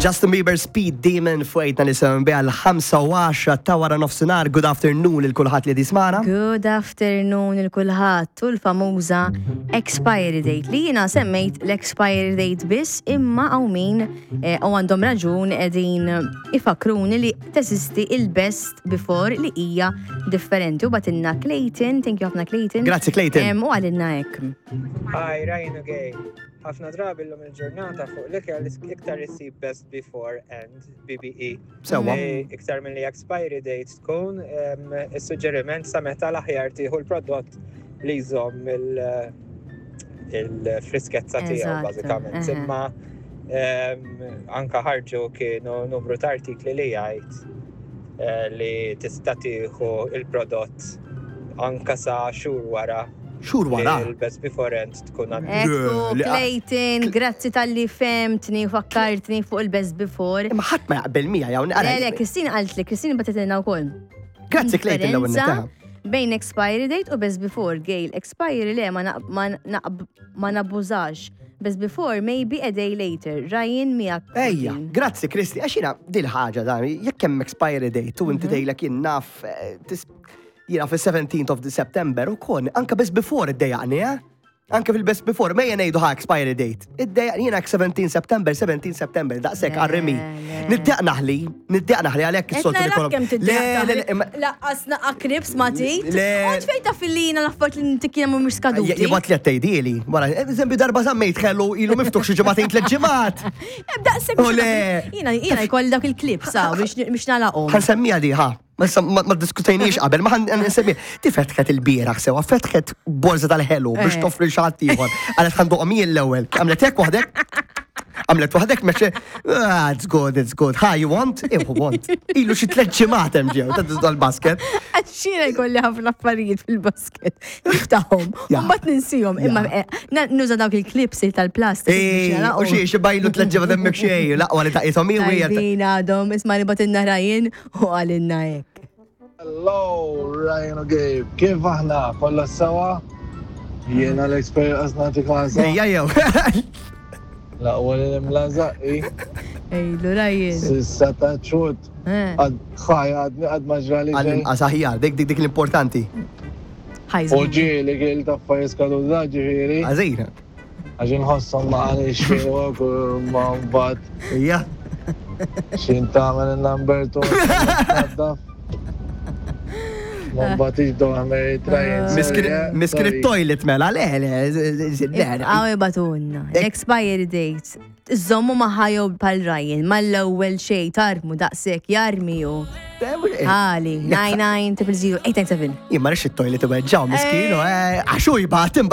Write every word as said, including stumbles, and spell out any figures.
Justin Bieber Speed Demon fuqejtna li semmen biha l-ħamsa u għaxra ta' wara nofsinhar. Good afternoon il-kulħadd li dismana. Good afternoon il-kulħadd u l-famuża expiry date li jiena semmejt l-expiry date biss imma hawn min u għandhom raġun qegħdin ifakruni li teżisti il-best before li hija differenti u batilna Clayton, thank you ħafna Clayton. Grazzi Clayton. U għalilna hekk. Hi, Ryan Gay. ħafna drabi l-lum il-ġurnata fuq l-ikel iktar isib best before and B B E. Sewa. Iktar minn li expiry date tkun is-suġġeriment sa meta l-aħjar tieħu l-prodott li jżomm il-friskezza tiegħu bażikament. Imma anka ħarġu kienu numru ta' artikli li jgħid li tista' tieħu il-prodott anka sa xhur wara. Xhur wara. Il-best before end tkun għandu. Ekku, Clayton, grazzi tal-li femtni u fakkartni fuq il-best before. Imma ħadd ma jaqbel mija jew Le, le, Kristina qalt li, Kristina batetilna wkoll. Grazzi Clayton l-ewwel nitaha. Bejn expiry date u best before, Gail. Expiry le ma nabbużax. Best before, maybe a day later. Ryan miegħek. Ejja, grazzi Kristi, għax jiena dil ħaġa dan, jekk hemm expiry date u inti tgħidlek jien naf jiena fil-seventeenth of September u kon, anka best before id-dejaqni, eh? Anka fil-best before, mejja ngħidu ħa expiry date. Id-dejaqni jiena seventeenth September, seventeenth September, daqshekk għarremi. Niddeqnaħli, niddeqnaħli għalhekk is-soltu li kollhom. Kemm tiddeqnaħli. Laqqasna aqribs ma tit. Għad fejn taf fil-lina l-affarijiet li ntikina mhumiex skaduti. Jibgħat li tgħidili. Wara, eżempju darba żammejt ħellu ilu miftuħ xi ġimagħtejn tliet ġimgħat. Daqshekk. Jiena jiena jkolli dak il-klip saw biex nagħlaqhom. Ħansemmija di ħa. Ma diskutajniex qabel, ma ħan nsemmi. Ti fetħet il-bieraħ sewa, fetħet borza tal-ħelu biex toffri xaħat ieħor. Għalet ħanduq għamil l-ewwel. Għamlet hekk waħdek? Għamlet waħdek meċe, ah, it's good, it's good. Hi, you want? Ibu want. Ilu xi tliet ġimgħat hemm ġew, tal-basket. Għaxxina jkolli ħafna affarijiet fil-basket. Niftaħhom, u mbagħad ninsihom. Imma nuża dawk il-klips tal-plastik. U xi xibajlu tliet ġimgħat hemmhekk xejn, laqwa li taqithom hi wieħed. Tajbin għadhom, isma' li batilna Ryan u għalilna hekk. Hello, Ryan u Gabe. Kif aħna? Kollha sewa? Jiena l-experience nagħti klasa. Ejja jew. Laqwa li nimlażaq i. Ejlu Ryan. Sissa ta' ċut. Għad ħajja għad maġrali ġej. Għal-inqas aħjar, dik dik l-importanti. U ġieli kiel taffa jiskadu da ġifieri. Għażina. Għaxin ħossom ma' għani xfiewak u ma' mbagħad. Ejja. Xin tagħmel il-number two. Mbagħad iġdu għamel Ryan. Miskri toilet mela, le, le. Għaw batunna. Expiry dates. Iżommu maħħajow pal-Ryan, mal-ewwel xej tarmu daqshekk jarmi u. Għali, nine nine zero zero zero eight nine seven. Jimma rix il-toilet u bħedġaw, miskinu, għaxu jibat